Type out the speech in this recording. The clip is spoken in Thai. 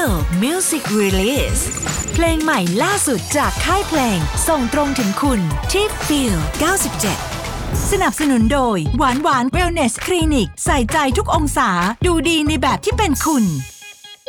Feel Music Release เพลงใหม่ล่าสุดจากค่ายเพลงส่งตรงถึงคุณที่ Feel 97 สนับสนุนโดยหวานหวาน Wellness Clinic ใส่ใจทุกองศาดูดีในแบบที่เป็นคุณ